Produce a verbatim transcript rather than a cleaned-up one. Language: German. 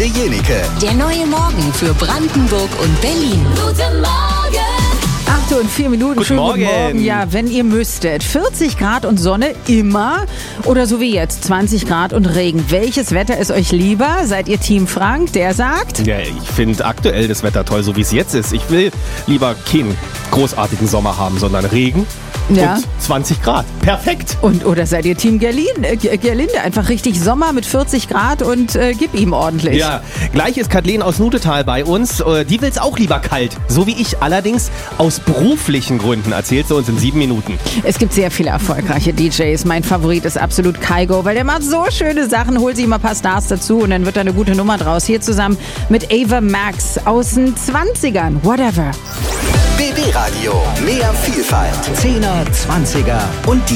Jenike. Der neue Morgen für Brandenburg und Berlin. Guten Morgen! acht und vier Minuten, Guten schönen guten Morgen. Morgen. Ja, wenn ihr müsstet. vierzig Grad und Sonne immer oder so wie jetzt zwanzig Grad und Regen. Welches Wetter ist euch lieber? Seid ihr Team Frank, der sagt? Ja, ich finde aktuell das Wetter toll, so wie es jetzt ist. Ich will lieber keinen großartigen Sommer haben, sondern Regen Ja. und zwanzig Grad. Perfekt. Und oder seid ihr Team Gerlin, äh, Gerlinde? Einfach richtig Sommer mit vierzig Grad und äh, gib ihm ordentlich. Ja, gleich ist Kathleen aus Nutetal bei uns. Äh, Die will es auch lieber kalt, so wie ich. Allerdings aus beruflichen Gründen, erzählt sie uns in sieben Minuten. Es gibt sehr viele erfolgreiche D Js. Mein Favorit ist absolut Kygo, weil der macht so schöne Sachen, holt sich immer ein paar Stars dazu und dann wird da eine gute Nummer draus. Hier zusammen mit Ava Max aus den zwanzigern. Whatever. B B Radio. Mehr Vielfalt. Zehner, Zwanziger und die